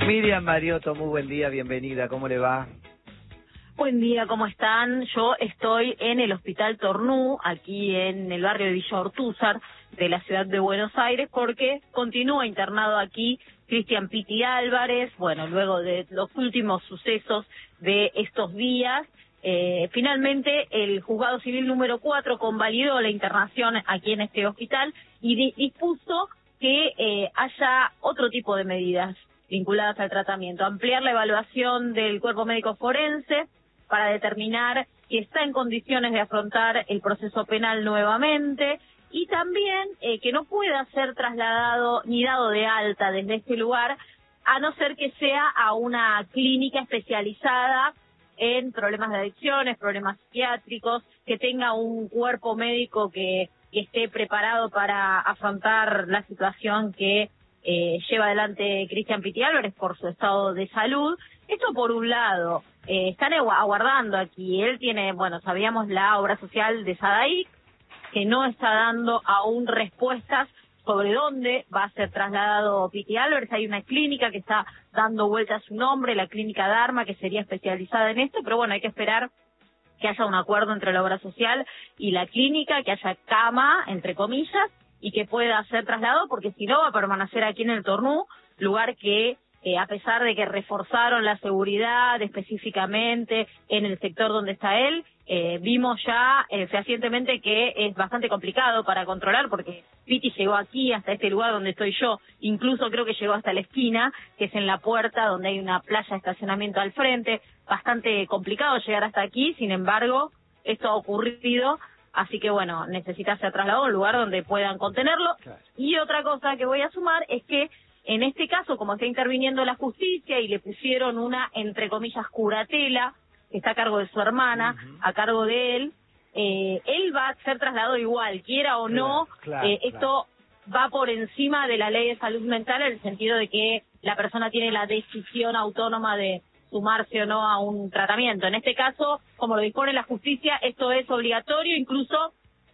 Miriam Mariotto, muy buen día, bienvenida, ¿cómo le va? Buen día, ¿cómo están? Yo estoy en el Hospital Tornú, aquí en el barrio de Villa Ortúzar, de la ciudad de Buenos Aires, porque continúa internado aquí Cristian Piti Álvarez. Bueno, luego de los últimos sucesos de estos días, finalmente el Juzgado Civil número 4 convalidó la internación aquí en este hospital y dispuso que haya otro tipo de medidas vinculadas al tratamiento, ampliar la evaluación del cuerpo médico forense para determinar si está en condiciones de afrontar el proceso penal nuevamente, y también que no pueda ser trasladado ni dado de alta desde este lugar, a no ser que sea a una clínica especializada en problemas de adicciones, problemas psiquiátricos, que tenga un cuerpo médico que esté preparado para afrontar la situación que lleva adelante Cristian Piti Álvarez por su estado de salud. Esto por un lado. Están aguardando aquí. Él tiene, bueno, sabíamos la obra social de Sadaic, que no está dando aún respuestas sobre dónde va a ser trasladado Piti Álvarez. Hay una clínica que está dando vuelta a su nombre, la clínica Dharma, que sería especializada en esto, pero bueno, hay que esperar que haya un acuerdo entre la obra social y la clínica, que haya cama, entre comillas, y que pueda ser trasladado, porque si no va a permanecer aquí en el Tornú, lugar que a pesar de que reforzaron la seguridad específicamente en el sector donde está él, vimos ya fehacientemente que es bastante complicado para controlar, porque Piti llegó aquí hasta este lugar donde estoy yo, incluso creo que llegó hasta la esquina, que es en la puerta donde hay una playa de estacionamiento al frente. Bastante complicado llegar hasta aquí, sin embargo, esto ha ocurrido. Así que bueno, necesita ser trasladado a un lugar donde puedan contenerlo. Claro. Y otra cosa que voy a sumar es que en este caso, como está interviniendo la justicia y le pusieron una, entre comillas, curatela, que está a cargo de su hermana, a cargo de él va a ser trasladado igual, quiera o no. Esto va por encima de la ley de salud mental, en el sentido de que la persona tiene la decisión autónoma de sumarse o no a un tratamiento. En este caso, como lo dispone la justicia, esto es obligatorio, incluso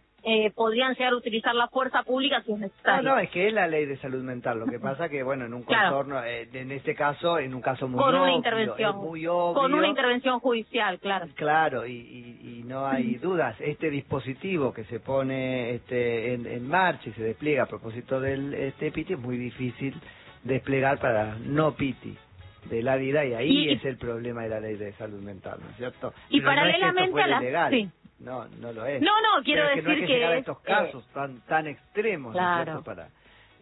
podrían llegar a utilizar la fuerza pública si es necesario. No, es que es la ley de salud mental. Lo que pasa que, bueno, en un contorno, en este caso, en un caso muy con obvio, una intervención, muy obvio, con una intervención judicial, claro. Claro, y no hay dudas. Este dispositivo que se pone en marcha y se despliega a propósito del Piti es muy difícil desplegar para no Piti de la vida, y ahí es el problema de la ley de salud mental, ¿no es cierto? Y pero paralelamente no es que esto a la... Sí. No, no lo es. No, quiero decir que no hay que llegar a estos casos tan extremos, claro. ¿no es cierto? Para,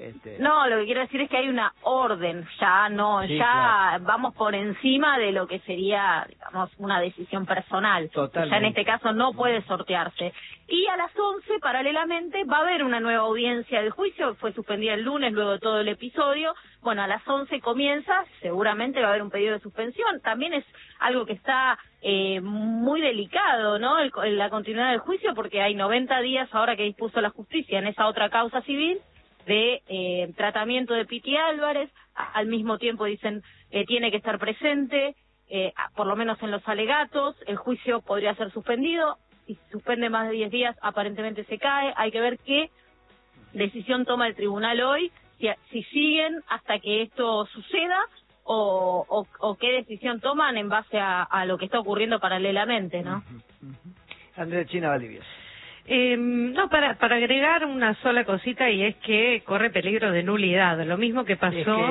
No, lo que quiero decir es que hay una orden, ya no, sí, ya claro. Vamos por encima de lo que sería, digamos, una decisión personal. Totalmente. Ya en este caso no puede sortearse. Y a las 11, paralelamente, va a haber una nueva audiencia del juicio, fue suspendida el lunes luego de todo el episodio. Bueno, a las 11 comienza, seguramente va a haber un pedido de suspensión. También es algo que está muy delicado, ¿no? La continuidad del juicio, porque hay 90 días ahora que dispuso la justicia en esa otra causa civil de tratamiento de Piti Álvarez. Al mismo tiempo dicen tiene que estar presente, por lo menos en los alegatos. El juicio podría ser suspendido, si se suspende más de 10 días aparentemente se cae. Hay que ver qué decisión toma el tribunal hoy, si siguen hasta que esto suceda o qué decisión toman en base a lo que está ocurriendo paralelamente, ¿no? Andrea China Valdivia. No, para agregar una sola cosita, y es que corre peligro de nulidad, lo mismo que pasó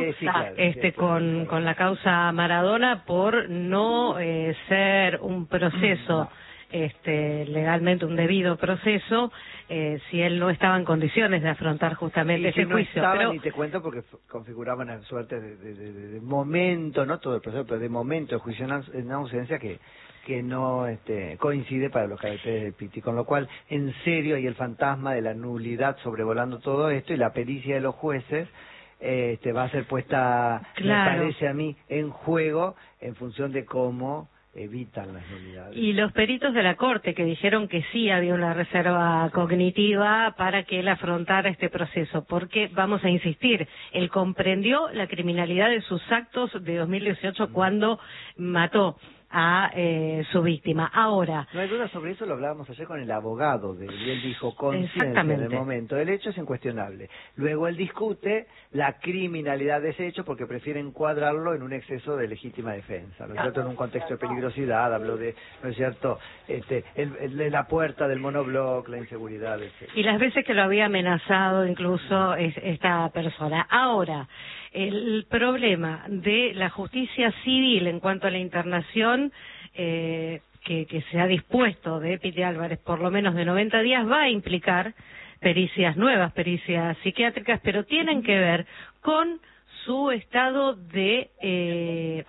con la causa Maradona, por no ser un proceso legalmente un debido proceso, si él no estaba en condiciones de afrontar justamente ese juicio. Pero... y te cuento porque configuraba una suerte de momento, no todo el proceso, pero de momento de juicio en ausencia que no coincide para los caracteres del Piti, con lo cual en serio hay el fantasma de la nulidad sobrevolando todo esto, y la pericia de los jueces va a ser puesta, claro, me parece a mí, en juego en función de cómo evitan las nulidades. Y los peritos de la Corte que dijeron que sí había una reserva cognitiva para que él afrontara este proceso, porque, vamos a insistir, él comprendió la criminalidad de sus actos de 2018 cuando mató a su víctima. Ahora, no hay duda sobre eso, lo hablábamos ayer con el abogado de él, y él dijo conciencia en el momento del hecho es incuestionable. Luego él discute la criminalidad de ese hecho porque prefiere encuadrarlo en un exceso de legítima defensa, ¿no es cierto? En un contexto de peligrosidad, habló de, ¿no es cierto?, de la puerta del monobloc, la inseguridad, etc. Y las veces que lo había amenazado incluso esta persona. Ahora, el problema de la justicia civil en cuanto a la internación que se ha dispuesto de Piti Álvarez por lo menos de 90 días va a implicar nuevas pericias psiquiátricas, pero tienen que ver con su estado de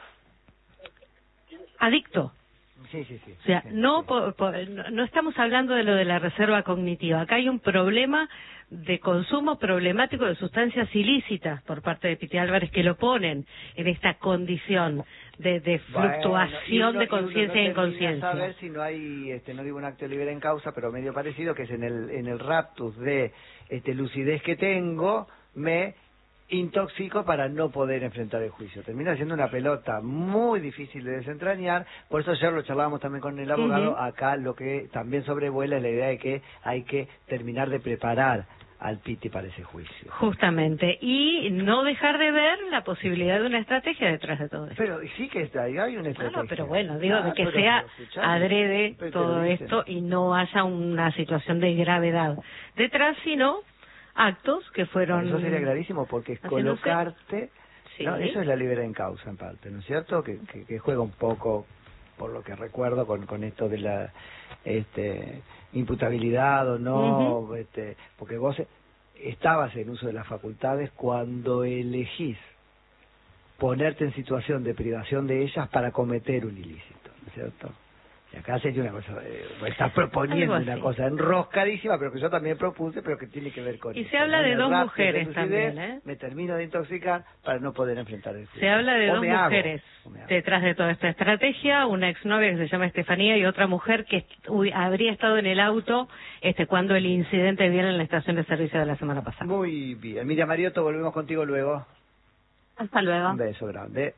adicto. Sí. O sea, sí, no sí. No estamos hablando de lo de la reserva cognitiva. Acá hay un problema de consumo problemático de sustancias ilícitas por parte de Piti Álvarez que lo ponen en esta condición de fluctuación de conciencia e inconsciencia. A ver si no hay, no digo un acto libre en causa, pero medio parecido, que es en el raptus de lucidez que tengo, me intoxico para no poder enfrentar el juicio. Termina siendo una pelota muy difícil de desentrañar, por eso ayer lo charlábamos también con el abogado. Acá lo que también sobrevuela es la idea de que hay que terminar de preparar al Piti para ese juicio. Justamente, y no dejar de ver la posibilidad de una estrategia detrás de todo esto. Pero sí que hay una estrategia. No, pero bueno, digo, de que sea adrede todo esto y no haya una situación de gravedad detrás, sino actos que fueron... Eso sería clarísimo, porque es colocarte... Sí. ¿no? Eso es la libertad en causa, en parte, ¿no es cierto? Que juega un poco, por lo que recuerdo, con esto de la imputabilidad o no, porque vos estabas en uso de las facultades cuando elegís ponerte en situación de privación de ellas para cometer un ilícito, ¿no es cierto? Y acá sería una cosa, estás proponiendo una cosa enroscadísima, pero que yo también propuse, pero que tiene que ver con y se habla de dos mujeres también, Me termino de intoxicar para no poder enfrentar el juicio. Se habla de dos mujeres detrás de toda esta estrategia, una exnovia que se llama Estefanía y otra mujer que habría estado en el auto cuando el incidente viene en la estación de servicio de la semana pasada. Muy bien. Miriam Mariotto, volvemos contigo luego. Hasta luego. Un beso grande.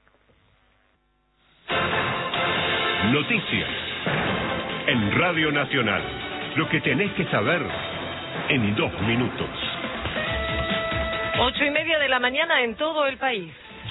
Noticias en Radio Nacional. Lo que tenés que saber en 2 minutos. 8:30 de la mañana en todo el país.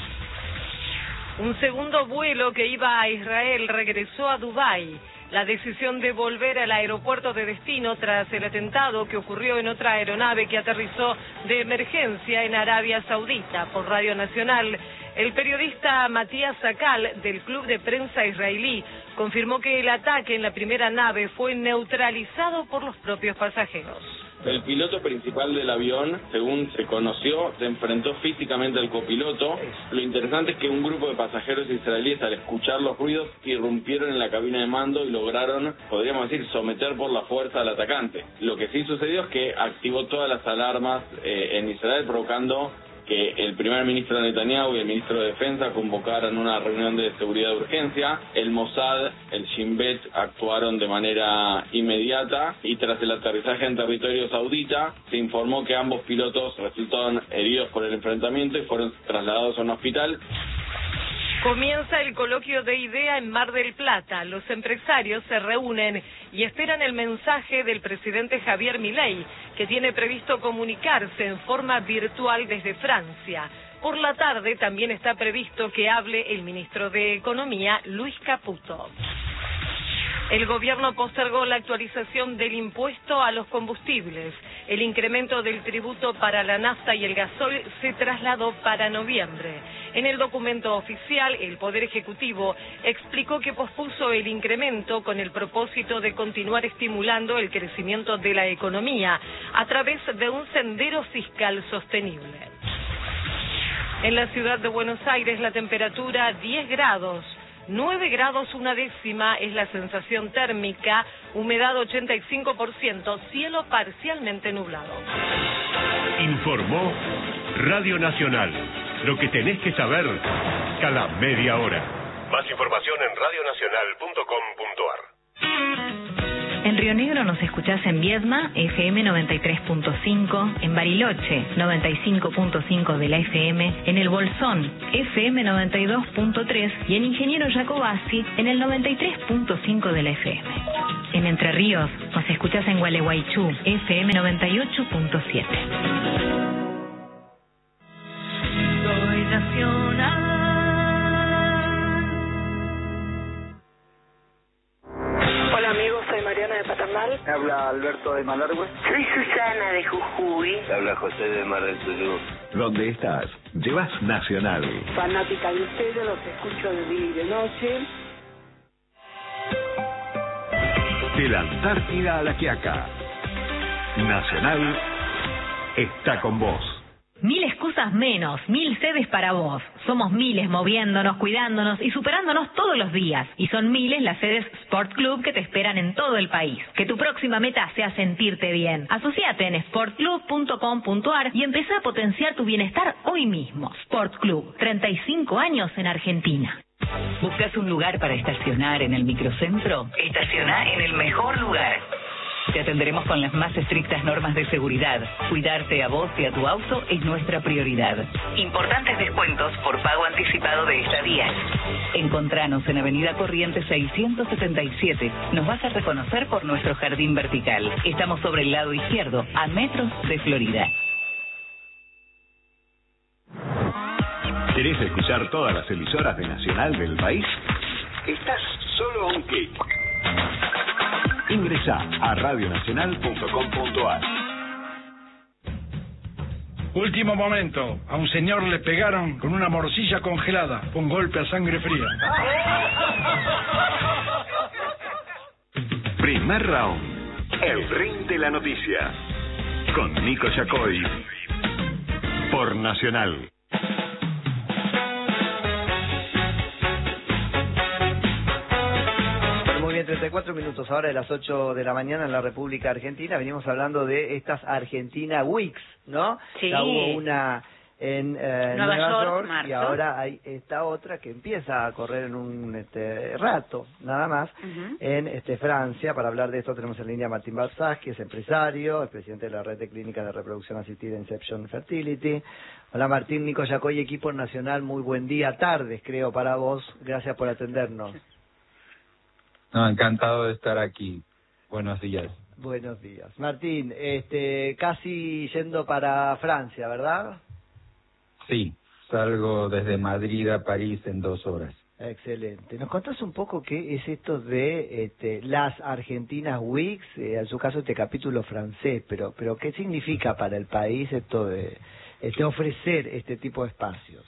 Un segundo vuelo que iba a Israel regresó a Dubái. La decisión de volver al aeropuerto de destino tras el atentado que ocurrió en otra aeronave que aterrizó de emergencia en Arabia Saudita. Por Radio Nacional, el periodista Matías Sakal, del Club de Prensa Israelí, confirmó que el ataque en la primera nave fue neutralizado por los propios pasajeros. El piloto principal del avión, según se conoció, se enfrentó físicamente al copiloto. Lo interesante es que un grupo de pasajeros israelíes, al escuchar los ruidos, irrumpieron en la cabina de mando y lograron, podríamos decir, someter por la fuerza al atacante. Lo que sí sucedió es que activó todas las alarmas en Israel, provocando que el primer ministro Netanyahu y el ministro de Defensa convocaran una reunión de seguridad de urgencia. El Mossad, el Shin Bet actuaron de manera inmediata y tras el aterrizaje en territorio saudita se informó que ambos pilotos resultaron heridos por el enfrentamiento y fueron trasladados a un hospital. Comienza el coloquio de IDEA en Mar del Plata. Los empresarios se reúnen y esperan el mensaje del presidente Javier Milei, que tiene previsto comunicarse en forma virtual desde Francia. Por la tarde también está previsto que hable el ministro de Economía, Luis Caputo. El gobierno postergó la actualización del impuesto a los combustibles. El incremento del tributo para la nafta y el gasol se trasladó para noviembre. En el documento oficial, el Poder Ejecutivo explicó que pospuso el incremento con el propósito de continuar estimulando el crecimiento de la economía a través de un sendero fiscal sostenible. En la ciudad de Buenos Aires, la temperatura 10 grados. 9 grados 1/10 es la sensación térmica, humedad 85%, cielo parcialmente nublado. Informó Radio Nacional. Lo que tenés que saber cada media hora. Más información en radionacional.com.ar. En Río Negro nos escuchás en Viedma, FM 93.5, en Bariloche, 95.5 de la FM, en El Bolsón, FM 92.3 y en Ingeniero Jacobasi, en el 93.5 de la FM. En Entre Ríos nos escuchás en Gualeguaychú, FM 98.7. Soy nacional. Hola amigos, soy Mariana de Paternal. Me habla Alberto de Malargüe. Soy Susana de Jujuy. Me habla José de Mar del Tuyú. ¿Dónde estás? Llevas Nacional. Fanática de ustedes, los escucho de día y de noche. De la Antártida a la Quiaca, Nacional está con vos. 1000 excusas menos, 1000 sedes para vos. Somos miles moviéndonos, cuidándonos y superándonos todos los días. Y son miles las sedes Sport Club que te esperan en todo el país. Que tu próxima meta sea sentirte bien. Asociate en sportclub.com.ar y empezá a potenciar tu bienestar hoy mismo. Sport Club, 35 años en Argentina. ¿Buscas un lugar para estacionar en el microcentro? Estaciona en el mejor lugar. Te atenderemos con las más estrictas normas de seguridad. Cuidarte a vos y a tu auto es nuestra prioridad. Importantes descuentos por pago anticipado de estadías. Encontranos en Avenida Corrientes 677. Nos vas a reconocer por nuestro jardín vertical. Estamos sobre el lado izquierdo, a metros de Florida. ¿Querés escuchar todas las emisoras de Nacional del país? Estás solo a un clic. Ingresá a radionacional.com.ar. Último momento. A un señor le pegaron con una morcilla congelada. Un golpe a sangre fría. Primer round. El ring de la noticia. Con Nico Yacoy. Por Nacional. Muy bien, 34 minutos ahora de las 8 de la mañana en la República Argentina. Venimos hablando de estas Argentina Weeks, ¿no? Sí. Ya hubo una en Nueva York y ahora hay esta otra que empieza a correr en un rato, nada más, en Francia. Para hablar de esto tenemos en línea a Martín Barzás, que es empresario, es presidente de la Red de Clínicas de Reproducción Asistida Inception Fertility. Hola Martín, Nico Yacoy, equipo nacional, muy buen día, tardes creo para vos, gracias por atendernos. No, encantado de estar aquí. Buenos días. Buenos días. Martín, casi yendo para Francia, ¿verdad? Sí, salgo desde Madrid a París en 2 horas. Excelente. ¿Nos contás un poco qué es esto de las Argentinas Weeks? En su caso capítulo francés, pero ¿qué significa para el país esto de ofrecer este tipo de espacios?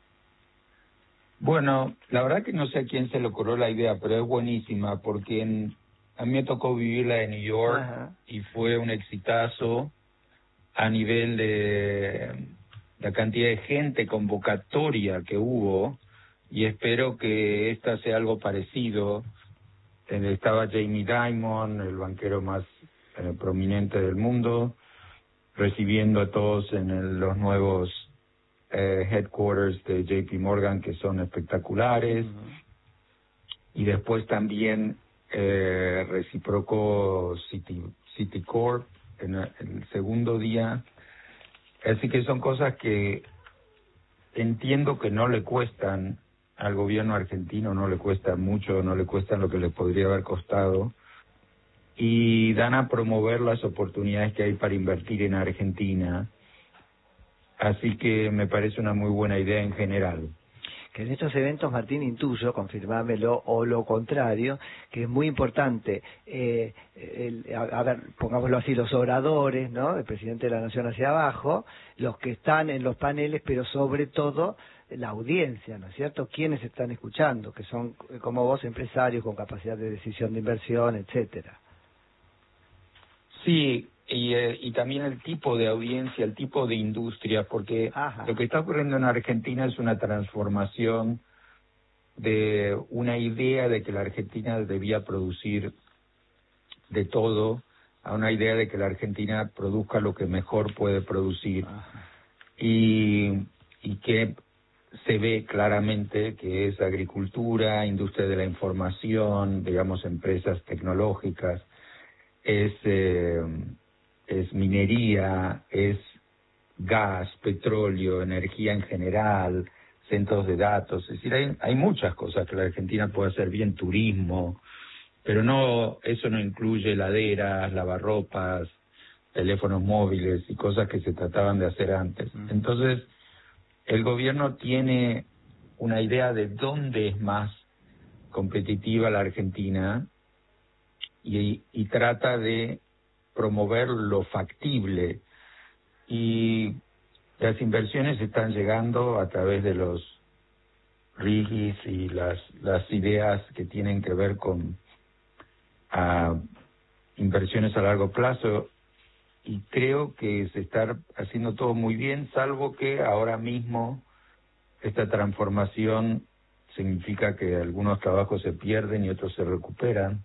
Bueno, la verdad que no sé a quién se le ocurrió la idea, pero es buenísima, porque a mí me tocó vivirla en New York. Ajá. Y fue un exitazo a nivel de la cantidad de gente, convocatoria que hubo, y espero que esta sea algo parecido. Estaba Jamie Dimon, el banquero más prominente del mundo, recibiendo a todos en los nuevos headquarters de JP Morgan, que son espectaculares. Y después también reciprocó Citicorp en el segundo día. Así que son cosas que entiendo que no le cuestan al gobierno argentino, no le cuestan mucho, no le cuestan lo que le podría haber costado, y dan a promover las oportunidades que hay para invertir en Argentina. Así que me parece una muy buena idea en general. Que en estos eventos, Martín, intuyo, confirmámelo, o lo contrario, que es muy importante, a ver, pongámoslo así, los oradores, ¿no?, el presidente de la Nación hacia abajo, los que están en los paneles, pero sobre todo la audiencia, ¿no es cierto?, quienes están escuchando, que son, como vos, empresarios con capacidad de decisión de inversión, etcétera. Sí, y también el tipo de audiencia, el tipo de industria, porque lo que está ocurriendo en Argentina es una transformación de una idea de que la Argentina debía producir de todo a una idea de que la Argentina produzca lo que mejor puede producir. Y que se ve claramente que es agricultura, industria de la información, digamos, empresas tecnológicas. es minería, es gas, petróleo, energía en general, centros de datos. Es decir, hay muchas cosas que la Argentina puede hacer bien, turismo, pero no, eso no incluye heladeras, lavarropas, teléfonos móviles y cosas que se trataban de hacer antes. Entonces, el gobierno tiene una idea de dónde es más competitiva la Argentina y trata de promover lo factible, y las inversiones están llegando a través de los RIGIs y las ideas que tienen que ver con inversiones a largo plazo, y creo que se está haciendo todo muy bien, salvo que ahora mismo esta transformación significa que algunos trabajos se pierden y otros se recuperan.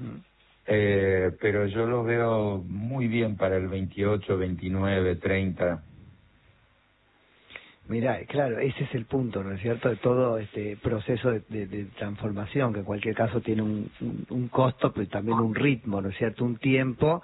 Pero yo lo veo muy bien para el 28, 29, 30. Mira, claro, ese es el punto, ¿no es cierto?, de todo este proceso de transformación, que en cualquier caso tiene un costo, pero también un ritmo, ¿no es cierto?, un tiempo.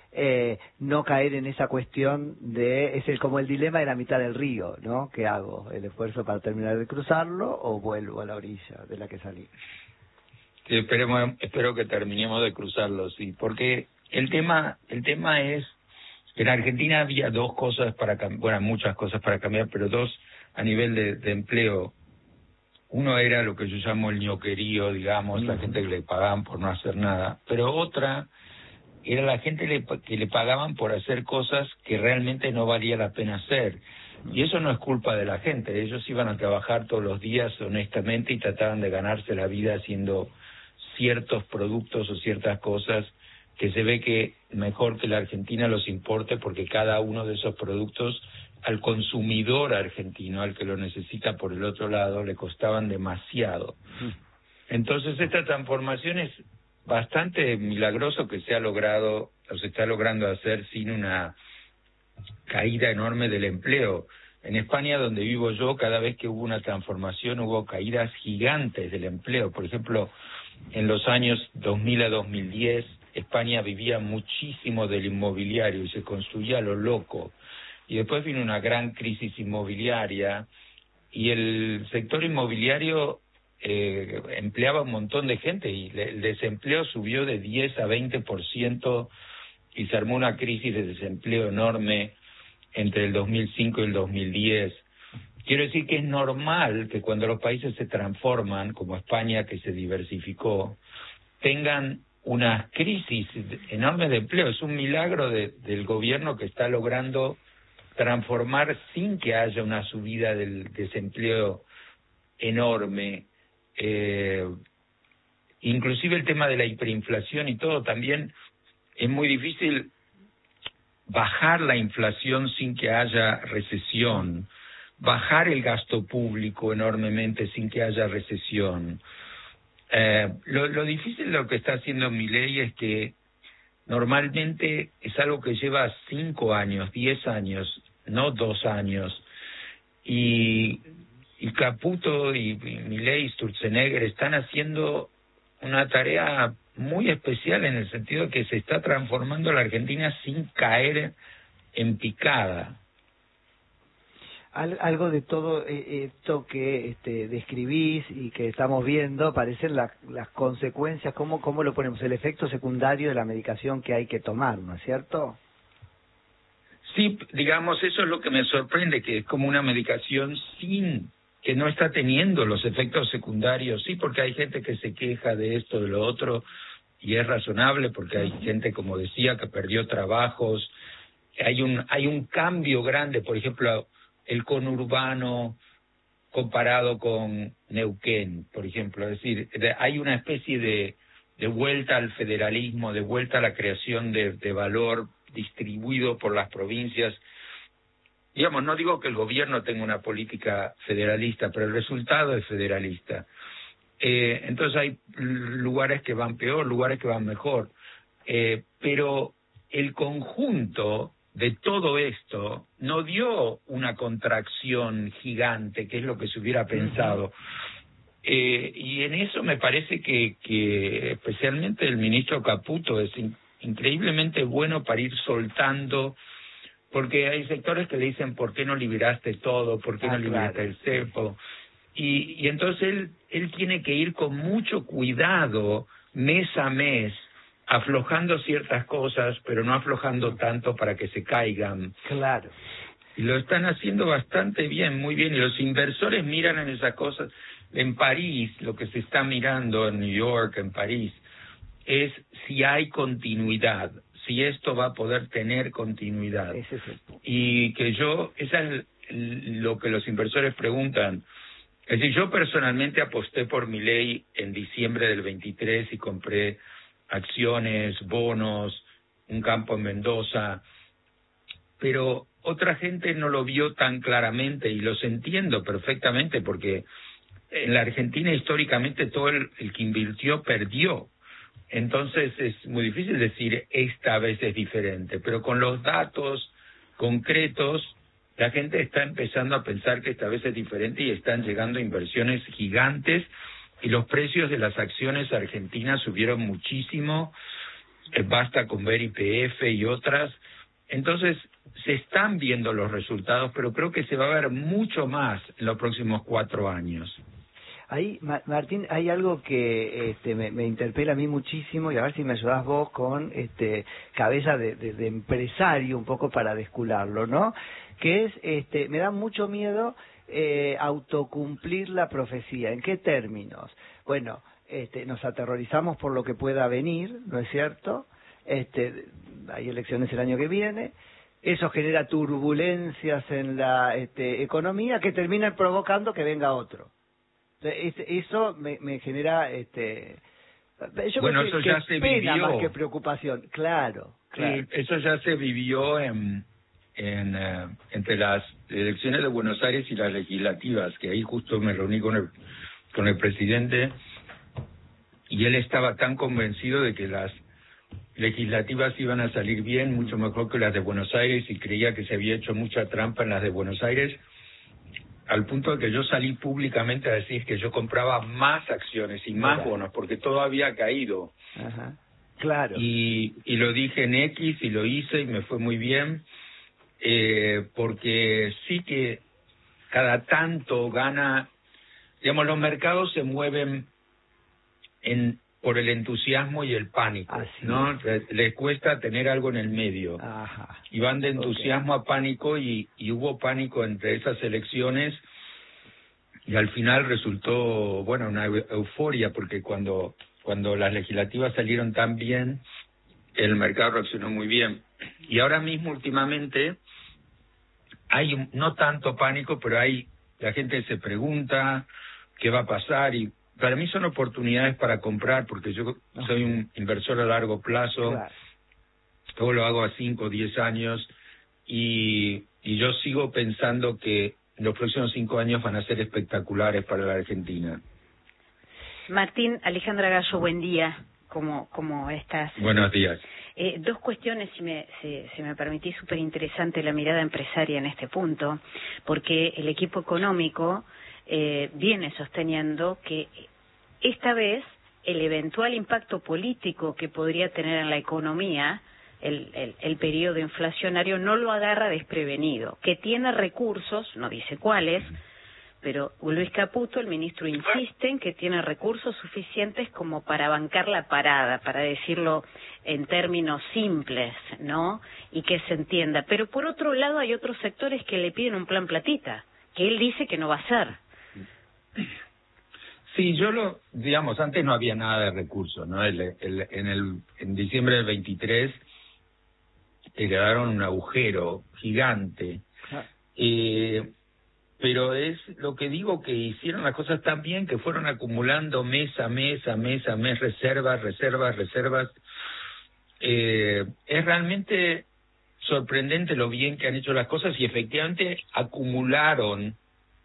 No caer en esa cuestión como el dilema de la mitad del río, ¿no? ¿Qué hago? ¿El esfuerzo para terminar de cruzarlo o vuelvo a la orilla de la que salí? Sí, espero que terminemos de cruzarlo, sí, porque el tema es que en Argentina había dos cosas muchas cosas para cambiar, pero dos a nivel de empleo. Uno era lo que yo llamo el ñoquerío, digamos, la gente que le pagaban por no hacer nada, pero otra era la gente que le pagaban por hacer cosas que realmente no valía la pena hacer. Y eso no es culpa de la gente, ellos iban a trabajar todos los días honestamente y trataban de ganarse la vida haciendo ciertos productos o ciertas cosas que se ve que mejor que la Argentina los importe, porque cada uno de esos productos al consumidor argentino, al que lo necesita por el otro lado, le costaban demasiado. Entonces esta transformación es bastante milagroso que se ha logrado, o se está logrando hacer sin una caída enorme del empleo. En España, donde vivo yo, cada vez que hubo una transformación hubo caídas gigantes del empleo. Por ejemplo, en los años 2000 a 2010, España vivía muchísimo del inmobiliario y se construía a lo loco. Y después vino una gran crisis inmobiliaria y el sector inmobiliario empleaba un montón de gente y el desempleo subió de 10 a 20% y se armó una crisis de desempleo enorme entre el 2005 y el 2010. Quiero decir que es normal que cuando los países se transforman, como España que se diversificó, tengan unas crisis enormes de empleo. Es un milagro del gobierno que está logrando transformar sin que haya una subida del desempleo enorme. Inclusive el tema de la hiperinflación y todo, también es muy difícil bajar la inflación sin que haya recesión, bajar el gasto público enormemente sin que haya recesión. Lo difícil de lo que está haciendo Milei es que normalmente es algo que lleva 5 años, 10 años, no 2 años, y Caputo y Milei y Sturzenegger están haciendo una tarea muy especial en el sentido de que se está transformando la Argentina sin caer en picada. Algo de todo esto que describís y que estamos viendo parecen las consecuencias, ¿cómo lo ponemos? El efecto secundario de la medicación que hay que tomar, ¿no es cierto? Sí, digamos, eso es lo que me sorprende, que es como una medicación que no está teniendo los efectos secundarios. Sí, porque hay gente que se queja de esto, de lo otro, y es razonable porque hay gente, como decía, que perdió trabajos. Hay un cambio grande, por ejemplo, el conurbano comparado con Neuquén, por ejemplo. Es decir, hay una especie de vuelta al federalismo, de vuelta a la creación de valor distribuido por las provincias. Digamos, no digo que el gobierno tenga una política federalista, pero el resultado es federalista. Entonces hay lugares que van peor, lugares que van mejor. Pero el conjunto de todo esto no dio una contracción gigante, que es lo que se hubiera pensado. Y en eso me parece que especialmente el ministro Caputo es increíblemente bueno para ir soltando, porque hay sectores que le dicen, ¿por qué no liberaste todo? ¿Por qué no liberaste el cepo? Y entonces él tiene que ir con mucho cuidado, mes a mes, aflojando ciertas cosas, pero no aflojando tanto para que se caigan. Claro. Y lo están haciendo bastante bien, muy bien, y los inversores miran en esas cosas. En París, lo que se está mirando en New York, en París, es si hay continuidad, si esto va a poder tener continuidad. Ese es el punto. Y que esa es lo que los inversores preguntan. Es decir, yo personalmente aposté por Milei en diciembre del 23 y compré acciones, bonos, un campo en Mendoza, pero otra gente no lo vio tan claramente y los entiendo perfectamente porque en la Argentina históricamente todo el que invirtió perdió. Entonces es muy difícil decir esta vez es diferente, pero con los datos concretos la gente está empezando a pensar que esta vez es diferente y están llegando inversiones gigantes y los precios de las acciones argentinas subieron muchísimo, basta con ver YPF y otras. Entonces se están viendo los resultados, pero creo que se va a ver mucho más en los próximos 4 años. Ahí, Martín, hay algo que me interpela a mí muchísimo y a ver si me ayudás vos con cabeza de empresario un poco para descularlo, ¿no? Que es, me da mucho miedo autocumplir la profecía. ¿En qué términos? Bueno, nos aterrorizamos por lo que pueda venir, ¿no es cierto? Hay elecciones el año que viene. Eso genera turbulencias en la economía que terminan provocando que venga otro. Eso me genera yo bueno, creo eso ya se pena vivió más que preocupación. Claro. Sí, eso ya se vivió entre las elecciones de Buenos Aires y las legislativas, que ahí justo me reuní con el presidente y él estaba tan convencido de que las legislativas iban a salir bien, mucho mejor que las de Buenos Aires, y creía que se había hecho mucha trampa en las de Buenos Aires, al punto de que yo salí públicamente a decir que yo compraba más acciones y más bonos, porque todo había caído. Ajá. Claro. Y lo dije en X y lo hice y me fue muy bien, porque sí que cada tanto gana, digamos, los mercados se mueven por el entusiasmo y el pánico, ¿no? Les cuesta tener algo en el medio. Ajá. Y van de entusiasmo a pánico y hubo pánico entre esas elecciones y al final resultó, bueno, una euforia porque cuando las legislativas salieron tan bien, el mercado reaccionó muy bien. Y ahora mismo, últimamente, hay no tanto pánico, pero la gente se pregunta qué va a pasar y para mí son oportunidades para comprar, porque yo soy un inversor a largo plazo, Claro. todo lo hago a 5 o 10 años, y yo sigo pensando que los próximos 5 años van a ser espectaculares para la Argentina. Martín, Alejandra Gallo, buen día. ¿Cómo estás? Buenos días. 2 cuestiones, si me permitís, súper interesante la mirada empresaria en este punto, porque el equipo económico viene sosteniendo que esta vez el eventual impacto político que podría tener en la economía el periodo inflacionario no lo agarra desprevenido, que tiene recursos, no dice cuáles, pero Luis Caputo, el ministro, insiste en que tiene recursos suficientes como para bancar la parada, para decirlo en términos simples, ¿no? Y que se entienda. Pero por otro lado hay otros sectores que le piden un plan platita, que él dice que no va a ser. Sí, digamos, antes no había nada de recursos, ¿no? En diciembre del 23 quedaron un agujero gigante, pero es lo que digo, que hicieron las cosas tan bien que fueron acumulando mes a mes reservas. Es realmente sorprendente lo bien que han hecho las cosas y efectivamente acumularon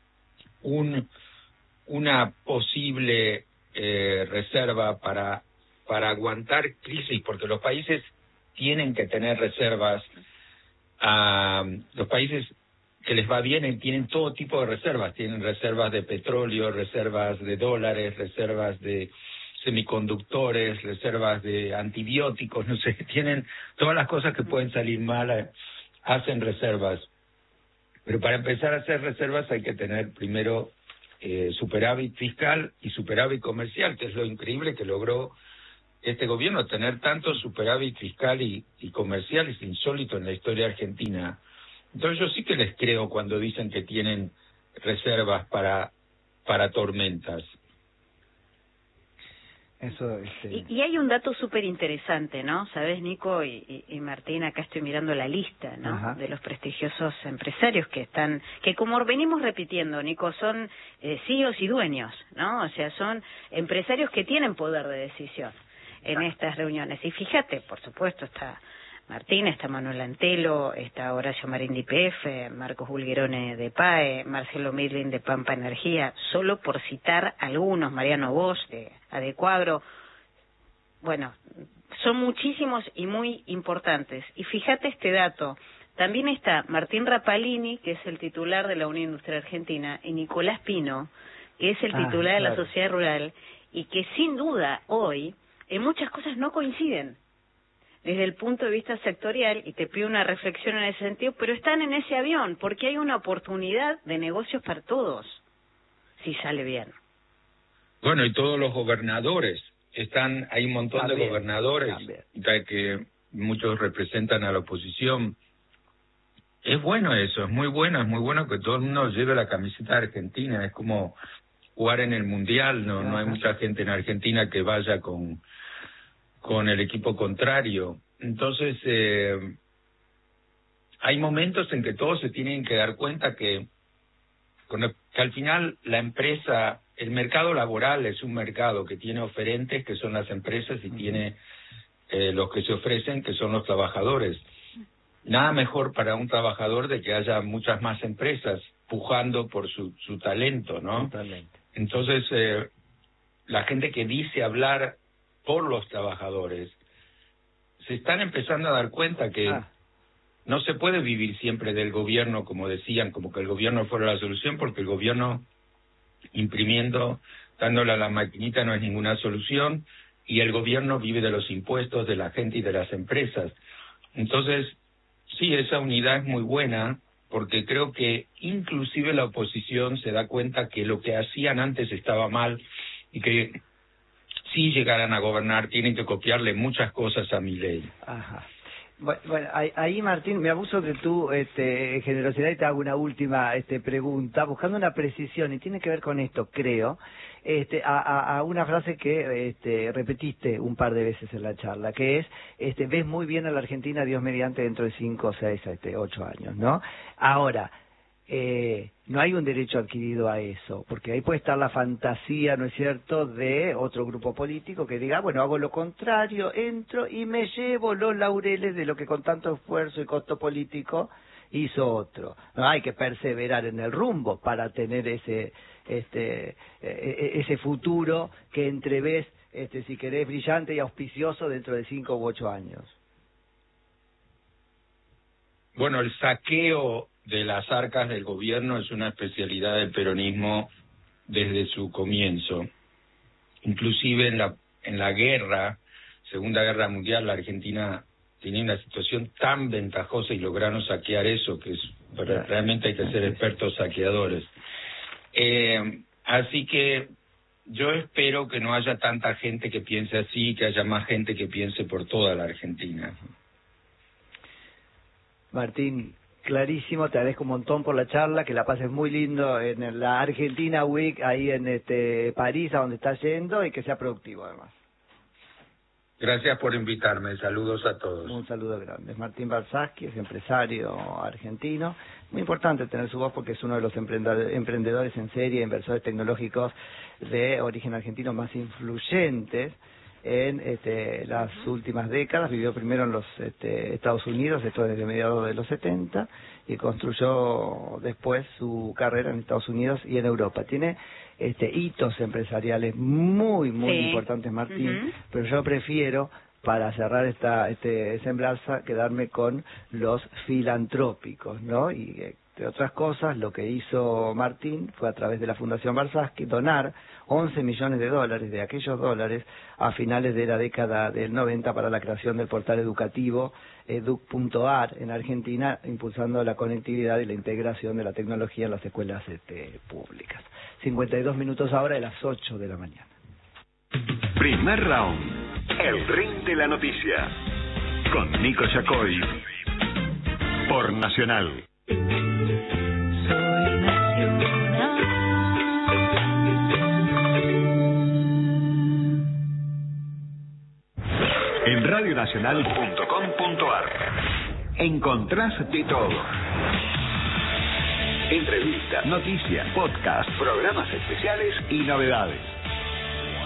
una posible reserva para aguantar crisis, porque los países tienen que tener reservas. Los países que les va bien tienen todo tipo de reservas, tienen reservas de petróleo, reservas de dólares, reservas de semiconductores, reservas de antibióticos, no sé, tienen todas las cosas que pueden salir mal, hacen reservas. Pero para empezar a hacer reservas hay que tener primero superávit fiscal y superávit comercial, que es lo increíble que logró este gobierno, tener tanto superávit fiscal y comercial, es insólito en la historia argentina. Entonces yo sí que les creo cuando dicen que tienen reservas para tormentas. Eso, y hay un dato súper interesante, ¿no? Sabes, Nico y Martín, acá estoy mirando la lista, ¿no? Ajá. De los prestigiosos empresarios que como venimos repitiendo, Nico, son CEOs y dueños, ¿no? O sea, son empresarios que tienen poder de decisión en estas reuniones. Y fíjate, por supuesto, está Martín, está Manuel Antelo, está Horacio Marín de YPF, Marcos Bulgerone de PAE, Marcelo Midlin de Pampa Energía, solo por citar algunos, Mariano Bosch de Adecuadro. Bueno, son muchísimos y muy importantes. Y fíjate este dato, también está Martín Rapalini, que es el titular de la Unión Industrial Argentina, y Nicolás Pino, que es el titular de la Sociedad Rural, y que sin duda hoy en muchas cosas no coinciden desde el punto de vista sectorial, y te pido una reflexión en ese sentido, pero están en ese avión, porque hay una oportunidad de negocios para todos, si sale bien. Bueno, y todos los gobernadores, hay un montón de gobernadores que muchos representan a la oposición. Es bueno eso, es muy bueno que todo el mundo lleve la camiseta de Argentina, es como jugar en el Mundial, no hay mucha gente en Argentina que vaya con el equipo contrario. Entonces, hay momentos en que todos se tienen que dar cuenta que al final la empresa, el mercado laboral es un mercado que tiene oferentes, que son las empresas, y tiene los que se ofrecen, que son los trabajadores. Nada mejor para un trabajador de que haya muchas más empresas pujando por su talento, ¿no? Totalmente. Entonces, la gente que dice hablar por los trabajadores se están empezando a dar cuenta que no se puede vivir siempre del gobierno, como decían, como que el gobierno fuera la solución, porque el gobierno imprimiendo, dándole a la maquinita no es ninguna solución, y el gobierno vive de los impuestos de la gente y de las empresas. Entonces, sí, esa unidad es muy buena, porque creo que inclusive la oposición se da cuenta que lo que hacían antes estaba mal, y que si llegaran a gobernar tienen que copiarle muchas cosas a Milei. Ajá. Bueno, ahí Martín, me abuso de tu generosidad y te hago una última pregunta, buscando una precisión, y tiene que ver con esto, creo, a una frase que repetiste un par de veces en la charla, que es, ves muy bien a la Argentina, Dios mediante, dentro de 5, 6, 8 años, ¿no? Ahora, no hay un derecho adquirido a eso, porque ahí puede estar la fantasía, ¿no es cierto?, de otro grupo político que diga, bueno, hago lo contrario, entro y me llevo los laureles de lo que con tanto esfuerzo y costo político hizo otro. No hay que perseverar en el rumbo para tener ese futuro que entreves, si querés, brillante y auspicioso dentro de 5 u 8 años. Bueno, el saqueo de las arcas del gobierno es una especialidad del peronismo desde su comienzo. Inclusive en la guerra, Segunda Guerra Mundial, la Argentina tenía una situación tan ventajosa y lograron saquear eso, que realmente hay que ser expertos saqueadores. Así que yo espero que no haya tanta gente que piense así, que haya más gente que piense por toda la Argentina. Martín, clarísimo, te agradezco un montón por la charla, que la pases muy lindo en la Argentina Week, ahí en París, a donde estás yendo, y que sea productivo además. Gracias por invitarme, saludos a todos. Un saludo grande. Martín Balsaski es empresario argentino, muy importante tener su voz porque es uno de los emprendedores en serie, inversores tecnológicos de origen argentino más influyentes en las últimas décadas. Vivió primero en los Estados Unidos, esto desde mediados de los 70, y construyó después su carrera en Estados Unidos y en Europa. Tiene hitos empresariales muy importantes, Martín, pero yo prefiero, para cerrar esta semblanza, quedarme con los filantrópicos, ¿no? Y Entre otras cosas, lo que hizo Martín fue a través de la Fundación Barsaski donar 11 millones de dólares, de aquellos dólares, a finales de la década del 90 para la creación del portal educativo educ.ar en Argentina, impulsando la conectividad y la integración de la tecnología en las escuelas públicas. 52 minutos ahora de las 8 de la mañana. Primer round, el ring de la noticia, con Nico Yacoy, por Nacional. En radionacional.com.ar encontrás de todo. Entrevistas, noticias, podcasts, programas especiales y novedades.